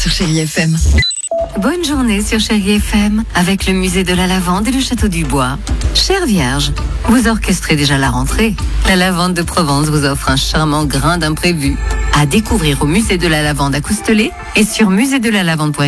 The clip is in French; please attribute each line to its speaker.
Speaker 1: sur Chérie FM.
Speaker 2: Bonne journée sur Chérie FM avec le musée de la Lavande et le château du Bois. Chère Vierge, vous orchestrez déjà la rentrée. La Lavande de Provence vous offre un charmant grain d'imprévu. À découvrir au musée de la Lavande à Coustelet et sur musédelalavande.fr.